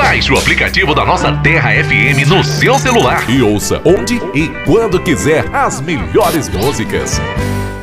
Baixe o aplicativo da nossa Terra FM no seu celular e ouça onde e quando quiser as melhores músicas.